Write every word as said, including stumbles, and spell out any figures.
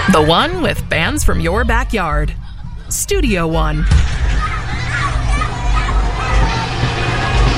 The one with bands from your backyard. Studio One.